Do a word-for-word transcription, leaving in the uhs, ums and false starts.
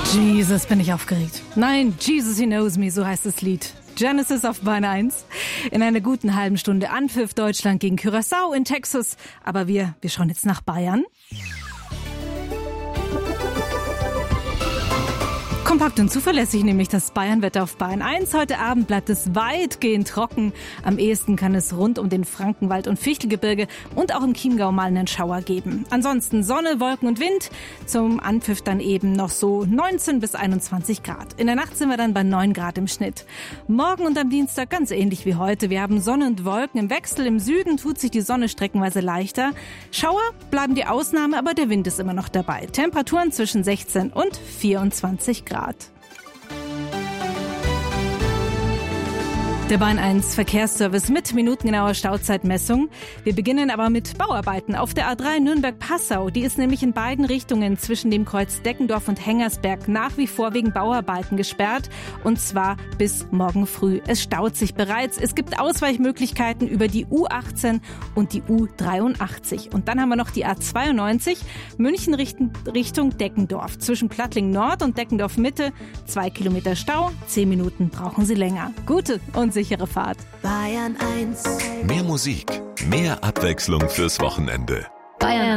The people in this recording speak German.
Jesus, bin ich aufgeregt. Nein, Jesus, He Knows Me, so heißt das Lied. Genesis auf Bahn eins. In einer guten halben Stunde Anpfiff Deutschland gegen Curaçao in Texas. Aber wir, wir schauen jetzt nach Bayern. Kompakt und zuverlässig nämlich das Bayernwetter auf Bahn eins. Heute Abend bleibt es weitgehend trocken. Am ehesten kann es rund um den Frankenwald und Fichtelgebirge und auch im Chiemgau mal einen Schauer geben. Ansonsten Sonne, Wolken und Wind. Zum Anpfiff dann eben noch so neunzehn bis einundzwanzig Grad. In der Nacht sind wir dann bei neun Grad im Schnitt. Morgen und am Dienstag ganz ähnlich wie heute. Wir haben Sonne und Wolken im Wechsel. Im Süden tut sich die Sonne streckenweise leichter. Schauer bleiben die Ausnahme, aber der Wind ist immer noch dabei. Temperaturen zwischen sechzehn und vierundzwanzig Grad. Der Bahn eins Verkehrsservice mit minutengenauer Stauzeitmessung. Wir beginnen aber mit Bauarbeiten auf der A drei Nürnberg-Passau. Die ist nämlich in beiden Richtungen zwischen dem Kreuz Deckendorf und Hengersberg nach wie vor wegen Bauarbeiten gesperrt. Und zwar bis morgen früh. Es staut sich bereits. Es gibt Ausweichmöglichkeiten über die U achtzehn und die U dreiundachtzig. Und dann haben wir noch die A zweiundneunzig München Richtung Deckendorf. Zwischen Plattling Nord und Deckendorf Mitte zwei Kilometer Stau. Zehn Minuten brauchen Sie länger. Gute und sichere Fahrt. Bayern eins. Mehr Musik, mehr Abwechslung fürs Wochenende. Bayern